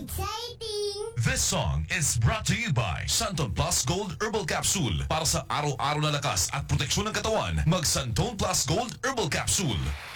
Exciting! This song is brought to you by Santon Plus Gold Herbal Capsule. Para sa araw-araw na lakas at proteksyon ng katawan, mag Santon Plus Gold Herbal Capsule.